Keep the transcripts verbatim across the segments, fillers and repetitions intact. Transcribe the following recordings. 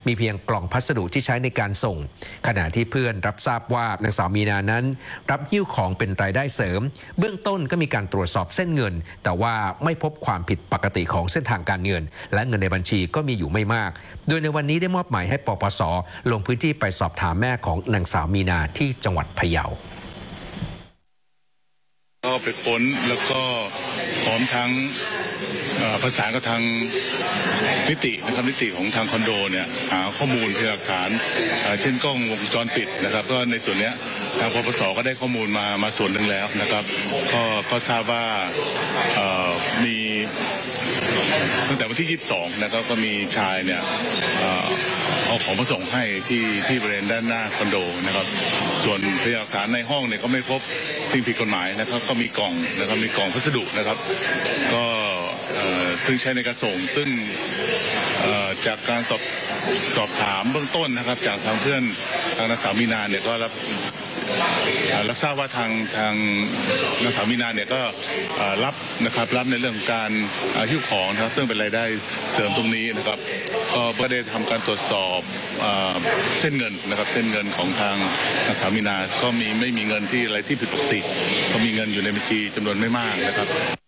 มีเพียงกล่องพัสดุที่ใช้ในการส่งขณะที่เพื่อนรับทราบว่านางสาวมีนานั้นรับหิ้วของเป็นรายได้เสริมเบื้องต้นก็มีการตรวจสอบเส้นเงินแต่ว่าไม่พบความผิดปกติของเส้นทางการเงินและเงินในบัญชีก็มีอยู่ไม่มากโดยในวันนี้ได้มอบหมายให้ปปส.ลงพื้นที่ไปสอบถามแม่ของนางสาวมีนาที่จังหวัดพะเยาก็ไปค้นแล้วก็พร้อมทั้งประสานกับทางนิตินะครับนิติของทางคอนโดเนี่ยหาข้อมูลพยานหลักฐานเช่นกล้องวงจรปิดนะครับก็ในส่วนนี้ทางปปส.ก็ได้ข้อมูลมามาส่วนหนึ่งแล้วนะครับก็ก็ทราบว่ามีตั้งแต่วันที่ยี่สิบสองนะครับก็มีชายเนี่ยเอาของมาส่งให้ที่ที่บริเวณด้านหน้าคอนโดนะครับส่วนพยานหลักฐานในห้องเนี่ยก็ไม่พบสิ่งผิดกฎหมายนะครับก็มีกล่องนะครับมีกล่องพัสดุนะครับก็ซึ่งใช้ในการส่งซึ่งจากการสอบสอบถามเบื้องต้นนะครับจากทางเพื่อนทางนางสาวมีนาเนี่ยก็รับรับทราบว่าทางทางนางสาวมีนาเนี่ยก็รับนะครับรับในเรื่องของการหิ้วของนะครับซึ่งเป็นรายได้เสริมตรงนี้นะครับก็ได้ทำการตรวจสอบเส้นเงินนะครับเส้นเงินของทางนางสาวมีนาก็มีไม่มีเงินที่อะไรที่ผิดปกติก็มีเงินอยู่ในบัญชีจำนวนไม่มากนะครับ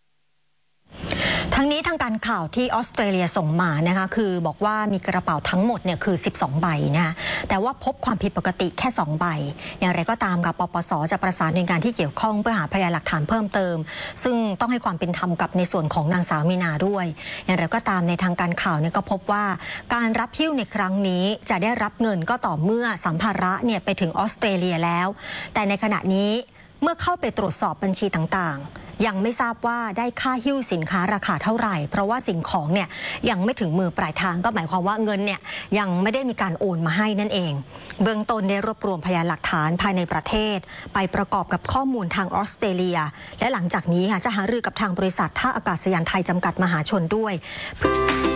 ทั้งนี้ทางการข่าวที่ออสเตรเลียส่งมานะคะคือบอกว่ามีกระเป๋าทั้งหมดเนี่ยคือสิบสองใบนะคะแต่ว่าพบความผิดปกติแค่สองใบอย่างไรก็ตามกับปปส.จะประสานหน่วยงานที่เกี่ยวข้องเพื่อหาพยานหลักฐานเพิ่มเติมซึ่งต้องให้ความเป็นธรรมกับในส่วนของนางสาวมีนาด้วยอย่างไรก็ตามในทางการข่าวเนี่ยก็พบว่าการรับหิ้วในครั้งนี้จะได้รับเงินก็ต่อเมื่อสัมภาระเนี่ยไปถึงออสเตรเลียแล้วแต่ในขณะนี้เมื่อเข้าไปตรวจสอบบัญชีต่างๆยังไม่ทราบว่าได้ค่าหิ้วสินค้าราคาเท่าไหร่เพราะว่าสิ่งของเนี่ยยังไม่ถึงมือปลายทางก็หมายความว่าเงินเนี่ยยังไม่ได้มีการโอนมาให้นั่นเองเบื้องต้นได้รวบรวมพยานหลักฐานภายในประเทศไปประกอบกับข้อมูลทางออสเตรเลียและหลังจากนี้ค่ะจะหารือกับทางบริษัทท่าอากาศยานไทยจำกัดมหาชนด้วย